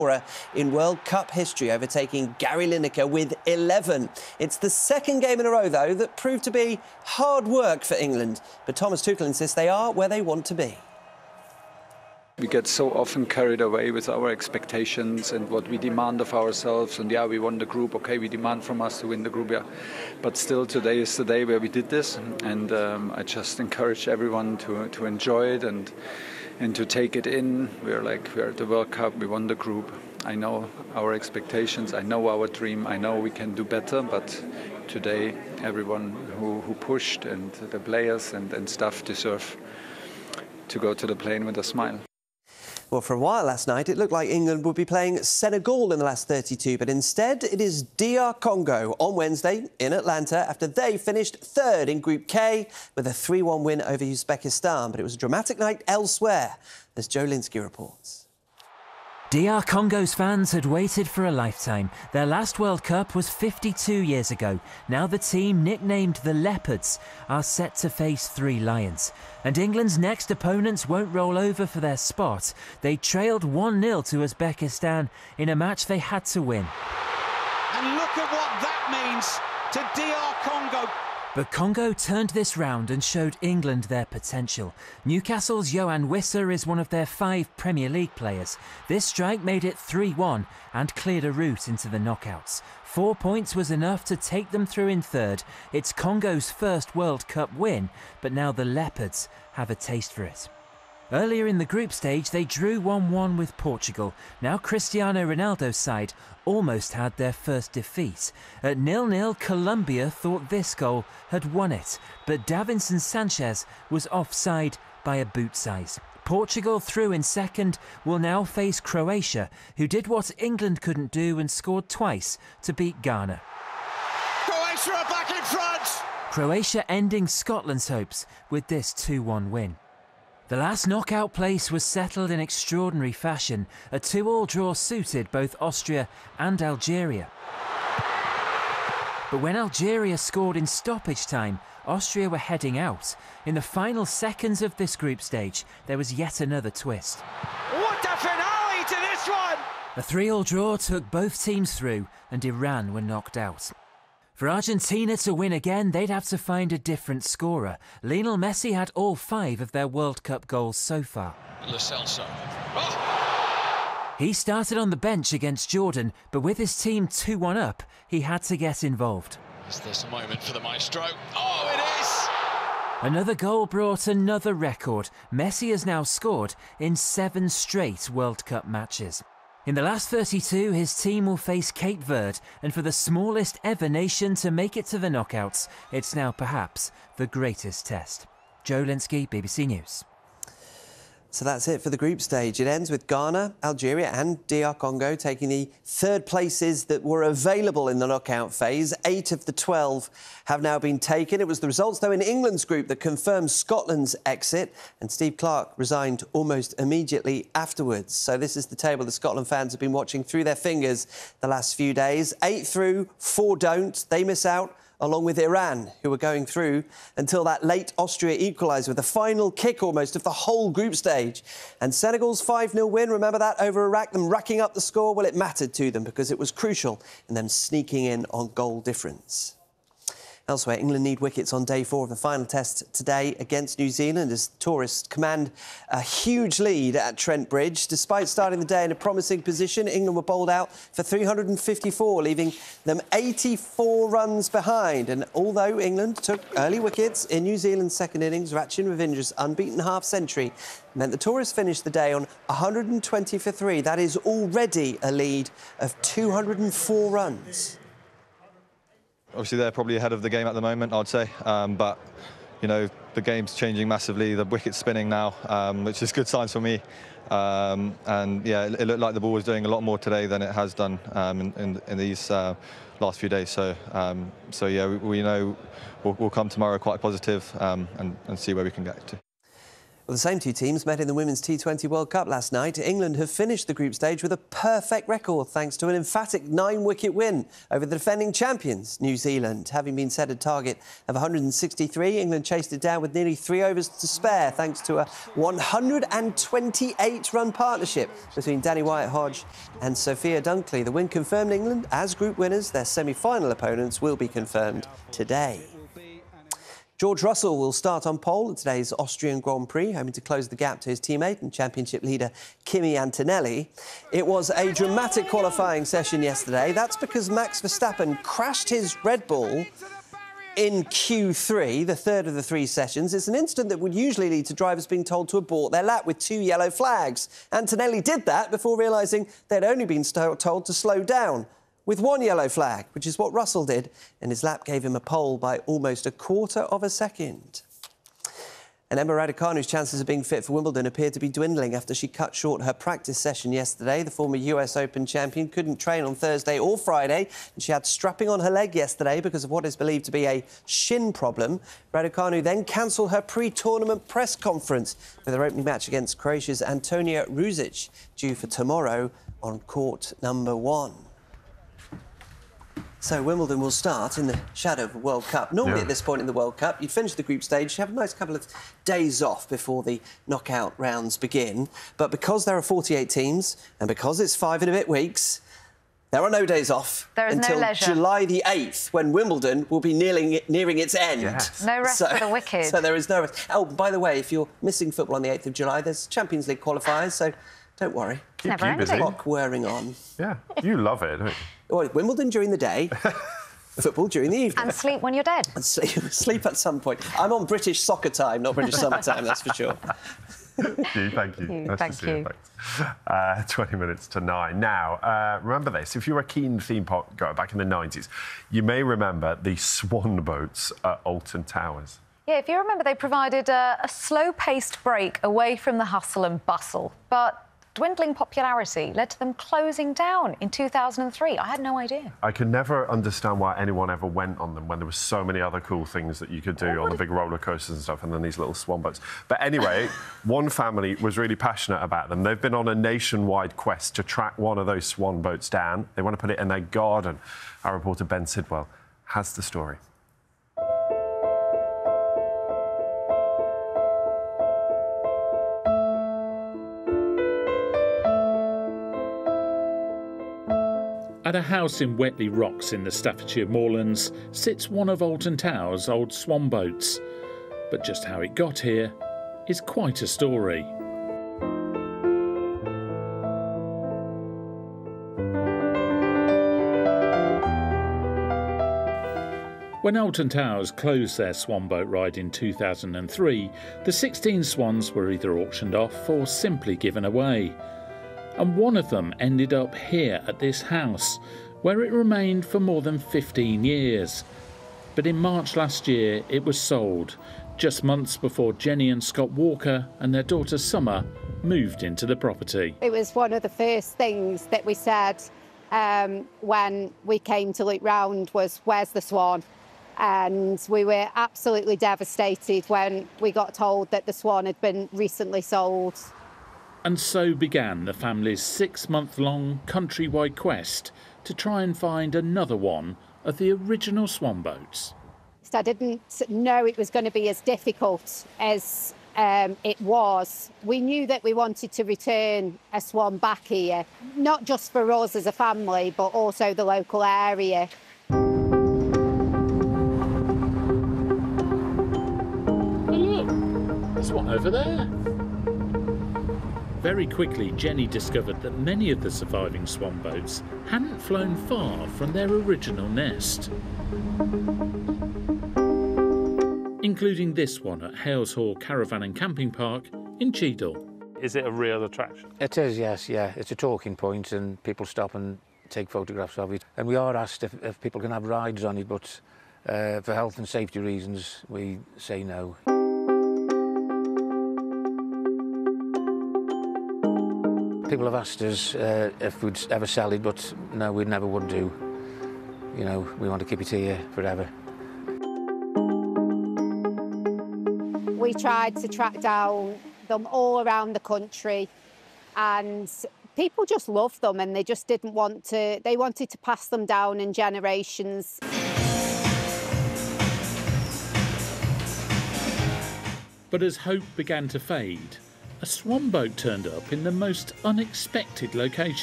in World Cup history, overtaking Gary Lineker with 11. It's the second game in a row, though, that proved to be hard work for England. But Thomas Tuchel insists they are where they want to be. We get so often carried away with our expectations and what we demand of ourselves. And yeah, we won the group. OK, we demand from us to win the group. Yeah, but still, today is the day where we did this. And I just encourage everyone to enjoy it and to take it in. We're at the World Cup. We won the group. I know our expectations. I know our dream. I know we can do better. But today, everyone who pushed and the players and staff deserve to go to the plane with a smile. Well, for a while last night, it looked like England would be playing Senegal in the last 32, but instead it is DR Congo on Wednesday in Atlanta after they finished third in Group K with a 3-1 win over Uzbekistan. But it was a dramatic night elsewhere, as Joe Linsky reports. DR Congo's fans had waited for a lifetime. Their last World Cup was 52 years ago. Now the team, nicknamed the Leopards, are set to face 3 Lions. And England's next opponents won't roll over for their spot. They trailed 1-0 to Uzbekistan in a match they had to win. And look at what that means to DR Congo. But Congo turned this round and showed England their potential. Newcastle's Yoane Wissa is one of their 5 Premier League players. This strike made it 3-1 and cleared a route into the knockouts. 4 points was enough to take them through in third. It's Congo's first World Cup win, but now the Leopards have a taste for it. Earlier in the group stage, they drew 1-1 with Portugal. Now Cristiano Ronaldo's side almost had their first defeat. At 0-0, Colombia thought this goal had won it, but Davinson Sanchez was offside by a boot size. Portugal, through in second, will now face Croatia, who did what England couldn't do and scored twice to beat Ghana. Croatia are back in front! Croatia ending Scotland's hopes with this 2-1 win. The last knockout place was settled in extraordinary fashion. A 2-2 draw suited both Austria and Algeria. But when Algeria scored in stoppage time, Austria were heading out. In the final seconds of this group stage, there was yet another twist. What a finale to this one! A 3-3 draw took both teams through, and Iran were knocked out. For Argentina to win again, they'd have to find a different scorer. Lionel Messi had all 5 of their World Cup goals so far. Lo Celso. Oh! He started on the bench against Jordan, but with his team 2-1 up, he had to get involved. Is this a moment for the maestro? Oh, it is! Another goal brought another record. Messi has now scored in 7 straight World Cup matches. In the last 32, his team will face Cape Verde, and for the smallest ever nation to make it to the knockouts, it's now perhaps the greatest test. Joe Linsky, BBC News. So that's it for the group stage. It ends with Ghana, Algeria and DR Congo taking the 3rd places that were available in the knockout phase. 8 of the 12 have now been taken. It was the results, though, in England's group that confirmed Scotland's exit, and Steve Clarke resigned almost immediately afterwards. So this is the table the Scotland fans have been watching through their fingers the last few days. 8 through, 4 don't. They miss out, along with Iran, who were going through until that late Austria equalised with the final kick almost of the whole group stage. And Senegal's 5-0 win, remember that, over Iraq, them racking up the score? Well, it mattered to them because it was crucial in them sneaking in on goal difference. Elsewhere, England need wickets on day 4 of the final test today against New Zealand as tourists command a huge lead at Trent Bridge. Despite starting the day in a promising position, England were bowled out for 354, leaving them 84 runs behind. And although England took early wickets in New Zealand's second innings, Rachin Ravindra's unbeaten half-century meant the tourists finished the day on 120 for 3. That is already a lead of 204 runs. Obviously, they're probably ahead of the game at the moment, I'd say. But, you know, the game's changing massively. The wicket's spinning now, which is good signs for me. And, yeah, it looked like the ball was doing a lot more today than it has done in these last few days. So yeah, we know we'll come tomorrow quite positive and see where we can get to. Well, the same two teams met in the Women's T20 World Cup last night. England have finished the group stage with a perfect record thanks to an emphatic 9-wicket win over the defending champions, New Zealand. Having been set a target of 163, England chased it down with nearly 3 overs to spare thanks to a 128-run partnership between Danny Wyatt-Hodge and Sophia Dunkley. The win confirmed England as group winners. Their semi-final opponents will be confirmed today. George Russell will start on pole at today's Austrian Grand Prix, hoping to close the gap to his teammate and championship leader Kimi Antonelli. It was a dramatic qualifying session yesterday. That's because Max Verstappen crashed his Red Bull in Q3, the third of the 3 sessions. It's an incident that would usually lead to drivers being told to abort their lap with 2 yellow flags. Antonelli did that before realising they'd only been told to slow down with 1 yellow flag, which is what Russell did, and his lap gave him a pole by almost a quarter of a second. And Emma Raducanu's chances of being fit for Wimbledon appear to be dwindling after she cut short her practice session yesterday. The former US Open champion couldn't train on Thursday or Friday, and she had strapping on her leg yesterday because of what is believed to be a shin problem. Raducanu then cancelled her pre-tournament press conference with her opening match against Croatia's Antonia Ruzic, due for tomorrow on court number 1. So Wimbledon will start in the shadow of the World Cup. Normally at this point in the World Cup, you'd finish the group stage, have a nice couple of days off before the knockout rounds begin. But because there are 48 teams and because it's 5 and a bit weeks, there are no days off until July the 8th, when Wimbledon will be nearing its end. Yes. No rest for the wicked. So there is no rest. Oh, by the way, if you're missing football on the 8th of July, there's Champions League qualifiers, so don't worry. Keep you busy. Clock whirring on. Yeah, you love it, don't you? Well, Wimbledon during the day, football during the evening. And sleep when you're dead. And sleep at some point. I'm on British soccer time, not British summer time, that's for sure. Thank you. Nice to see you. 20 minutes to 9. Now, remember this. If you're a keen theme park goer back in the 90s, you may remember the swan boats at Alton Towers. Yeah, if you remember, they provided a slow-paced break away from the hustle and bustle. But dwindling popularity led to them closing down in 2003. I had no idea. I can never understand why anyone ever went on them when there were so many other cool things that you could do on the big roller coasters and stuff, and then these little swan boats. But anyway, one family was really passionate about them. They've been on a nationwide quest to track one of those swan boats down. They want to put it in their garden. Our reporter Ben Sidwell has the story. At a house in Wetley Rocks in the Staffordshire Moorlands sits one of Alton Towers' old swan boats. But just how it got here is quite a story. When Alton Towers closed their swan boat ride in 2003, the 16 swans were either auctioned off or simply given away. And one of them ended up here at this house, where it remained for more than 15 years. But in March last year, it was sold, just months before Jenny and Scott Walker and their daughter Summer moved into the property. It was one of the first things that we said when we came to look round was, where's the swan? And we were absolutely devastated when we got told that the swan had been recently sold. And so began the family's 6-month-long countrywide quest to try and find another one of the original swan boats. I didn't know it was going to be as difficult as it was. We knew that we wanted to return a swan back here, not just for us as a family, but also the local area. Look, there's one over there. Very quickly, Jenny discovered that many of the surviving swan boats hadn't flown far from their original nest, including this one at Hales Hall Caravan and Camping Park in Cheadle. Is it a real attraction? It is, yes, yeah. It's a talking point and people stop and take photographs of it. And we are asked if people can have rides on it, but for health and safety reasons, we say no. People have asked us if we'd ever sell it, but no, we never would do. You know, we want to keep it here forever. We tried to track down them all around the country, and people just love them, and they just didn't want to, they wanted to pass them down in generations. But as hope began to fade, a swan boat turned up in the most unexpected location.